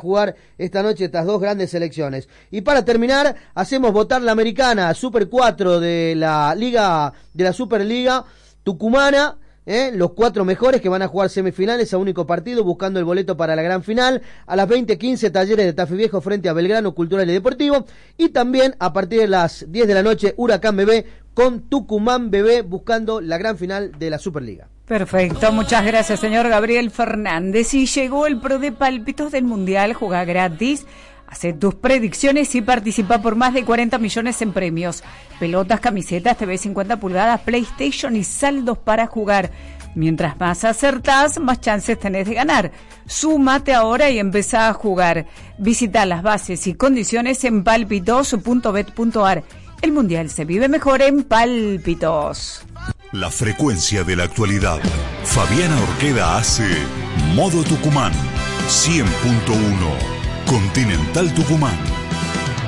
jugar esta noche estas dos grandes selecciones. Y para terminar, hacemos votar la americana, Super 4 de la Liga, de la Superliga Tucumana. Los 4 mejores que van a jugar semifinales a único partido, buscando el boleto para la gran final. A las 20:15, Talleres de Tafí Viejo frente a Belgrano Cultural y Deportivo. Y también a partir de las 10 de la noche, Huracán BB con Tucumán BB, buscando la gran final de la Superliga. Perfecto, muchas gracias, señor Gabriel Fernández. Y llegó el Pro de Pálpitos del Mundial, juega gratis. Hace tus predicciones y participa por más de 40 millones en premios. Pelotas, camisetas, TV 50 pulgadas, PlayStation y saldos para jugar. Mientras más acertás, más chances tenés de ganar. Súmate ahora y empezá a jugar. Visita las bases y condiciones en palpitos.bet.ar. El Mundial se vive mejor en Pálpitos. La frecuencia de la actualidad. Fabiana Orqueda hace Modo Tucumán 100.1 Continental Tucumán.